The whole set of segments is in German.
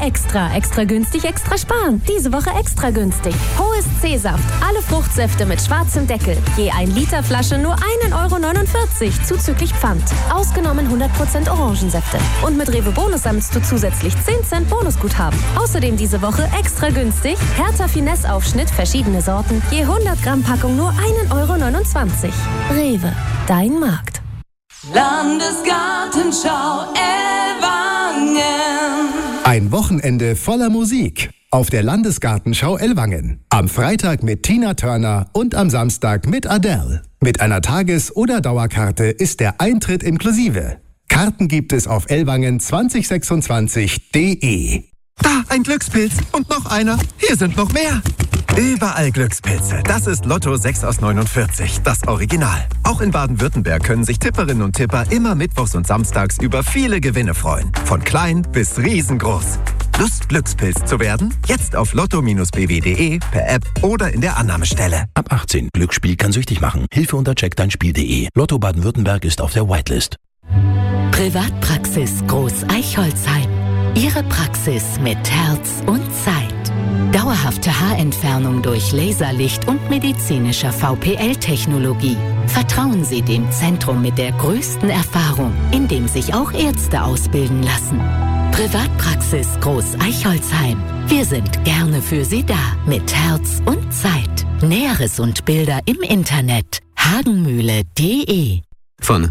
Extra günstig, extra sparen. Diese Woche extra günstig. Hohes C-Saft, alle Fruchtsäfte mit schwarzem Deckel. Je 1 Liter Flasche nur 1,49 € zuzüglich Pfand. Ausgenommen 100% Orangensäfte. Und mit Rewe Bonus sammelst du zusätzlich 10 Cent Bonusguthaben. Außerdem diese Woche extra günstig. Hertha Finesse-Aufschnitt, verschiedene Sorten. Je 100 Gramm Packung nur 1,29 €. Rewe, dein Markt. Landesgartenschau Ellwangen. Ein Wochenende voller Musik auf der Landesgartenschau Ellwangen. Am Freitag mit Tina Turner und am Samstag mit Adele. Mit einer Tages- oder Dauerkarte ist der Eintritt inklusive. Karten gibt es auf ellwangen2026.de. Da, ein Glückspilz und noch einer. Hier sind noch mehr. Überall Glückspilze. Das ist Lotto 6 aus 49, das Original. Auch in Baden-Württemberg können sich Tipperinnen und Tipper immer mittwochs und samstags über viele Gewinne freuen. Von klein bis riesengroß. Lust, Glückspilz zu werden? Jetzt auf lotto-bw.de, per App oder in der Annahmestelle. Ab 18. Glücksspiel kann süchtig machen. Hilfe unter checkdeinspiel.de. Lotto Baden-Württemberg ist auf der Whitelist. Privatpraxis Groß Eichholzheim. Ihre Praxis mit Herz und Zeit. Dauerhafte Haarentfernung durch Laserlicht und medizinischer VPL-Technologie. Vertrauen Sie dem Zentrum mit der größten Erfahrung, in dem sich auch Ärzte ausbilden lassen. Privatpraxis Groß Eichholzheim. Wir sind gerne für Sie da, mit Herz und Zeit. Näheres und Bilder im Internet hagenmühle.de. Von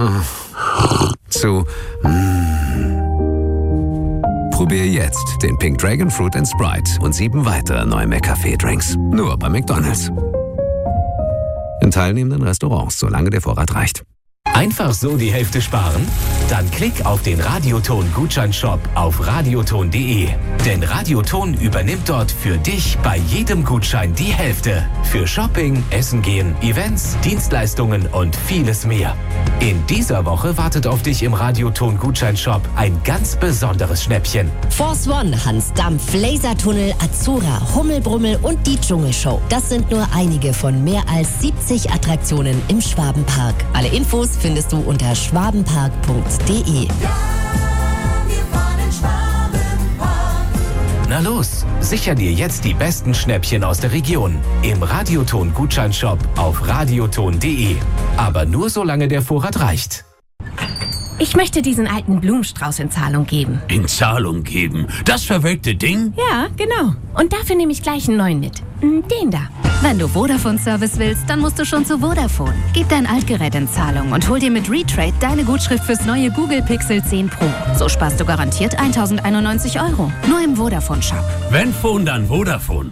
zu Probier jetzt den Pink Dragon Fruit & Sprite und 7 weitere neue McCafé-Drinks. Nur bei McDonald's. In teilnehmenden Restaurants, solange der Vorrat reicht. Einfach so die Hälfte sparen? Dann klick auf den Radioton-Gutscheinshop auf radioton.de. Denn Radioton übernimmt dort für dich bei jedem Gutschein die Hälfte. Für Shopping, Essen gehen, Events, Dienstleistungen und vieles mehr. In dieser Woche wartet auf dich im Radioton-Gutscheinshop ein ganz besonderes Schnäppchen. Force One, Hans Dampf, Lasertunnel, Azura, Hummelbrummel und die Dschungelshow. Das sind nur einige von mehr als 70 Attraktionen im Schwabenpark. Alle Infos findest du unter schwabenpark.de. Na los, sicher dir jetzt die besten Schnäppchen aus der Region im Radioton-Gutscheinshop auf radioton.de. Aber nur solange der Vorrat reicht. Ich möchte diesen alten Blumenstrauß in Zahlung geben. In Zahlung geben? Das verwelkte Ding? Ja, genau. Und dafür nehme ich gleich einen neuen mit. Den da. Wenn du Vodafone-Service willst, dann musst du schon zu Vodafone. Gib dein Altgerät in Zahlung und hol dir mit Retrade deine Gutschrift fürs neue Google Pixel 10 Pro. So sparst du garantiert 1.091 €. Nur im Vodafone-Shop. Wenn Phone, dann Vodafone.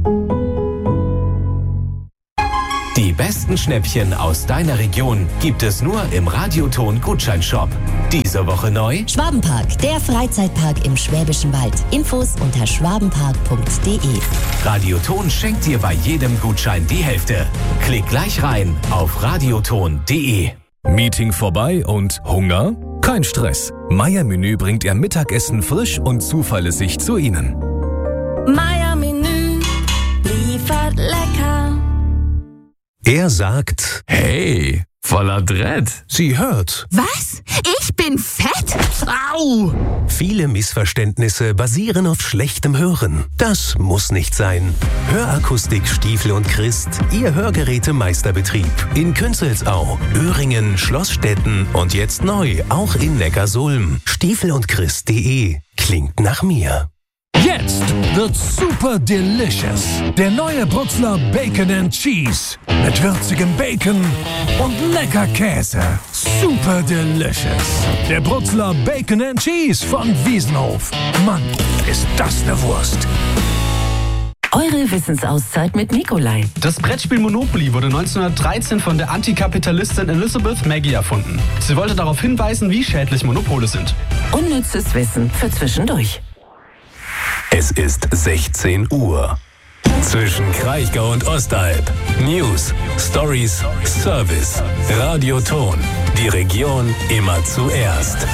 Die besten Schnäppchen aus deiner Region gibt es nur im Radioton-Gutscheinshop. Diese Woche neu: Schwabenpark, der Freizeitpark im Schwäbischen Wald. Infos unter schwabenpark.de. Radioton schenkt dir bei jedem Gutschein die Hälfte. Klick gleich rein auf radioton.de. Meeting vorbei und Hunger? Kein Stress. Meier Menü bringt Ihr Mittagessen frisch und zuverlässig zu Ihnen. Meier Menü liefert lecker. Er sagt, hey, voller Dread. Sie hört. Was? Ich bin fett? Au! Viele Missverständnisse basieren auf schlechtem Hören. Das muss nicht sein. Hörakustik Stiefel und Christ, Ihr Hörgerätemeisterbetrieb. In Künzelsau, Öhringen, Schlossstetten und jetzt neu, auch in Neckarsulm. Stiefel-und-Christ.de. Klingt nach mir. Jetzt wird super delicious. Der neue Brutzler Bacon and Cheese. Mit würzigem Bacon und lecker Käse. Super delicious. Der Brutzler Bacon and Cheese von Wiesenhof. Mann, ist das eine Wurst. Eure Wissensauszeit mit Nikolai. Das Brettspiel Monopoly wurde 1913 von der Antikapitalistin Elizabeth Maggie erfunden. Sie wollte darauf hinweisen, wie schädlich Monopole sind. Unnützes Wissen für zwischendurch. Es ist 16 Uhr. Zwischen Kraichgau und Ostalb. News, Stories, Service. Radioton. Die Region immer zuerst.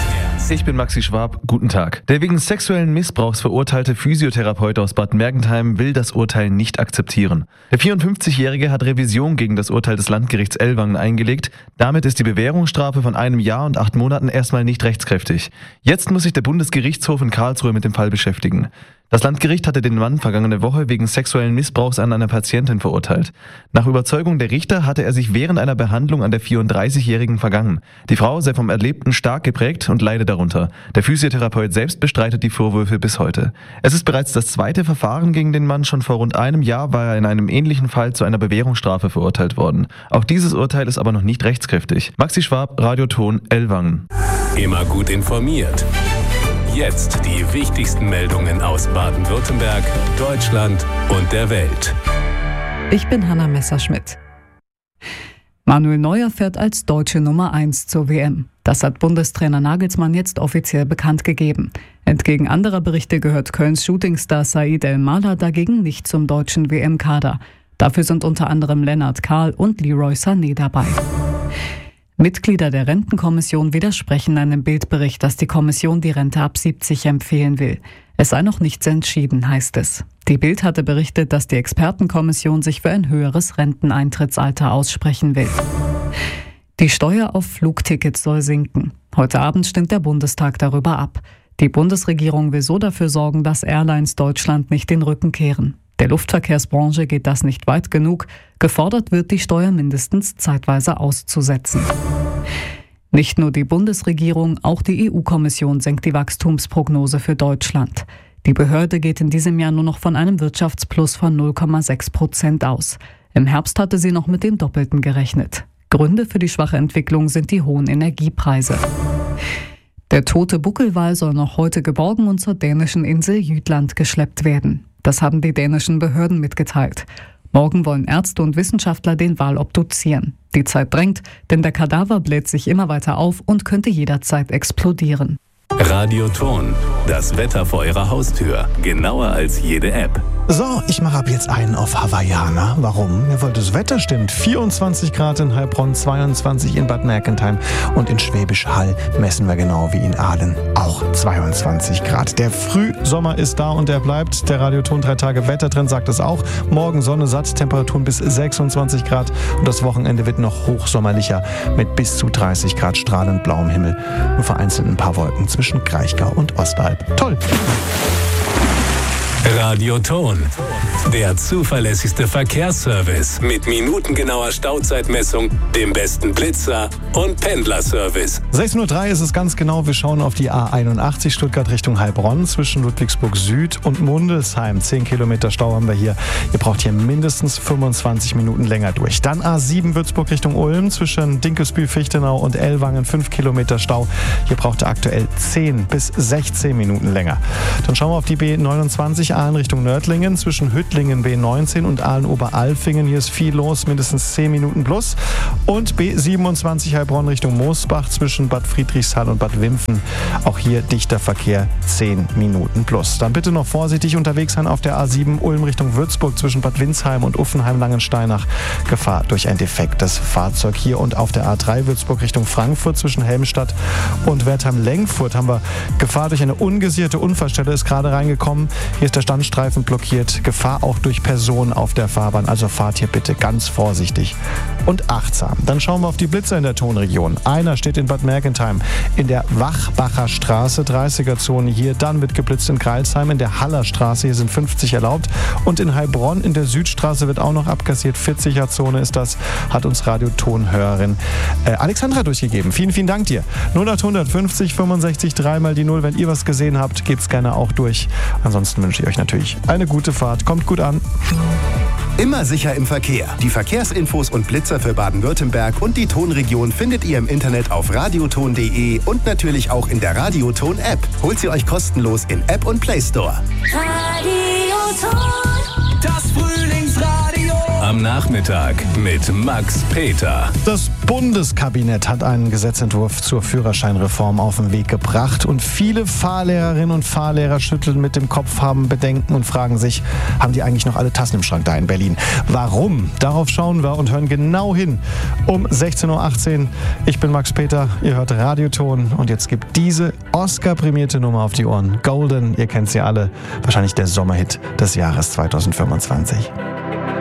Ich bin Maxi Schwab, guten Tag. Der wegen sexuellen Missbrauchs verurteilte Physiotherapeut aus Bad Mergentheim will das Urteil nicht akzeptieren. Der 54-Jährige hat Revision gegen das Urteil des Landgerichts Ellwangen eingelegt. Damit ist die Bewährungsstrafe von 1 Jahr und 8 Monaten erstmal nicht rechtskräftig. Jetzt muss sich der Bundesgerichtshof in Karlsruhe mit dem Fall beschäftigen. Das Landgericht hatte den Mann vergangene Woche wegen sexuellen Missbrauchs an einer Patientin verurteilt. Nach Überzeugung der Richter hatte er sich während einer Behandlung an der 34-Jährigen vergangen. Die Frau sei vom Erlebten stark geprägt und leide darunter. Der Physiotherapeut selbst bestreitet die Vorwürfe bis heute. Es ist bereits das zweite Verfahren gegen den Mann. Schon vor rund 1 Jahr war er in einem ähnlichen Fall zu einer Bewährungsstrafe verurteilt worden. Auch dieses Urteil ist aber noch nicht rechtskräftig. Maxi Schwab, Radioton, Ellwangen. Immer gut informiert. Jetzt die wichtigsten Meldungen aus Baden-Württemberg, Deutschland und der Welt. Ich bin Hanna Messerschmidt. Manuel Neuer fährt als deutsche Nummer 1 zur WM. Das hat Bundestrainer Nagelsmann jetzt offiziell bekannt gegeben. Entgegen anderer Berichte gehört Kölns Shootingstar Said El-Mala dagegen nicht zum deutschen WM-Kader. Dafür sind unter anderem Lennart Kahl und Leroy Sané dabei. Mitglieder der Rentenkommission widersprechen einem Bildbericht, dass die Kommission die Rente ab 70 empfehlen will. Es sei noch nichts entschieden, heißt es. Die Bild hatte berichtet, dass die Expertenkommission sich für ein höheres Renteneintrittsalter aussprechen will. Die Steuer auf Flugtickets soll sinken. Heute Abend stimmt der Bundestag darüber ab. Die Bundesregierung will so dafür sorgen, dass Airlines Deutschland nicht den Rücken kehren. Der Luftverkehrsbranche geht das nicht weit genug. Gefordert wird, die Steuer mindestens zeitweise auszusetzen. Nicht nur die Bundesregierung, auch die EU-Kommission senkt die Wachstumsprognose für Deutschland. Die Behörde geht in diesem Jahr nur noch von einem Wirtschaftsplus von 0,6% aus. Im Herbst hatte sie noch mit dem Doppelten gerechnet. Gründe für die schwache Entwicklung sind die hohen Energiepreise. Der tote Buckelwal soll noch heute geborgen und zur dänischen Insel Jütland geschleppt werden. Das haben die dänischen Behörden mitgeteilt. Morgen wollen Ärzte und Wissenschaftler den Wal obduzieren. Die Zeit drängt, denn der Kadaver bläht sich immer weiter auf und könnte jederzeit explodieren. Radioton, das Wetter vor Ihrer Haustür. Genauer als jede App. So, ich mache ab jetzt einen auf Hawaiianer. Warum? Ja, weil das Wetter stimmt. 24 Grad in Heilbronn, 22 in Bad Mergentheim und in Schwäbisch Hall messen wir genau wie in Aalen auch 22 Grad. Der Frühsommer ist da und der bleibt. Der Radioton 3 Tage Wettertrend sagt es auch. Morgen Sonne, satt, Temperaturen bis 26 Grad und das Wochenende wird noch hochsommerlicher mit bis zu 30 Grad strahlend blauem Himmel. Nur vereinzelt ein paar Wolken zwischen Kraichgau und Ostalb. Toll! Radioton, der zuverlässigste Verkehrsservice mit minutengenauer Stauzeitmessung, dem besten Blitzer und Pendlerservice. 16:03 Uhr ist es ganz genau. Wir schauen auf die A81 Stuttgart Richtung Heilbronn zwischen Ludwigsburg Süd und Mundelsheim. 10 Kilometer Stau haben wir hier. Ihr braucht hier mindestens 25 Minuten länger durch. Dann A7 Würzburg Richtung Ulm zwischen Dinkelsbühl, Fichtenau und Ellwangen. 5 Kilometer Stau. Hier braucht ihr aktuell 10 bis 16 Minuten länger. Dann schauen wir auf die B29 Aalen Richtung Nördlingen zwischen Hüttlingen B19 und Aalen-Oberalfingen. Hier ist viel los, mindestens 10 Minuten plus. Und B27 Heilbronn Richtung Moosbach zwischen Bad Friedrichshall und Bad Wimpfen. Auch hier dichter Verkehr, 10 Minuten plus. Dann bitte noch vorsichtig unterwegs sein auf der A7 Ulm Richtung Würzburg zwischen Bad Windsheim und Uffenheim-Langensteinach. Gefahr durch ein defektes Fahrzeug hier. Und auf der A3 Würzburg Richtung Frankfurt zwischen Helmstadt und Wertheim-Lengfurt haben wir Gefahr durch eine ungesicherte Unfallstelle, ist gerade reingekommen. Hier ist der Standstreifen blockiert. Gefahr auch durch Personen auf der Fahrbahn. Also fahrt hier bitte ganz vorsichtig und achtsam. Dann schauen wir auf die Blitzer in der Tonregion. Einer steht in Bad Mergentheim in der Wachbacher Straße, 30er-Zone hier. Dann wird geblitzt in Greilsheim in der Haller Straße. Hier sind 50 erlaubt. Und in Heilbronn in der Südstraße wird auch noch abkassiert. 40er-Zone ist das, hat uns Radiotonhörerin Alexandra durchgegeben. Vielen, vielen Dank dir. 0850 65 3 mal die 0. Wenn ihr was gesehen habt, gebt's gerne auch durch. Ansonsten wünsche ich euch natürlich eine gute Fahrt. Kommt gut an. Immer sicher im Verkehr. Die Verkehrsinfos und Blitzer für Baden-Württemberg und die Tonregion findet ihr im Internet auf radioton.de und natürlich auch in der Radioton-App. Holt sie euch kostenlos in App und Play Store. Radioton. Das Frühlingsradio. am Nachmittag mit Max Peter. Das Bundeskabinett hat einen Gesetzentwurf zur Führerscheinreform auf den Weg gebracht und viele Fahrlehrerinnen und Fahrlehrer schütteln mit dem Kopf, haben Bedenken und fragen sich, haben die eigentlich noch alle Tassen im Schrank da in Berlin? Warum? Darauf schauen wir und hören genau hin um 16.18 Uhr. Ich bin Max Peter, ihr hört Radioton und jetzt gibt diese Oscar-prämierte Nummer auf die Ohren. Golden, ihr kennt sie alle, wahrscheinlich der Sommerhit des Jahres 2025.